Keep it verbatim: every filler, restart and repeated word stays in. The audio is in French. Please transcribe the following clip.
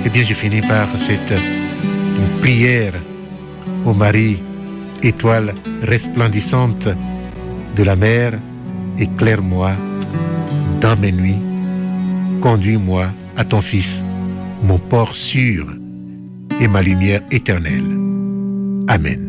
Eh bien, je finis par cette prière ô Marie, étoile resplendissante de la mer, éclaire-moi dans mes nuits, conduis-moi à ton Fils, mon port sûr et ma lumière éternelle. Amen.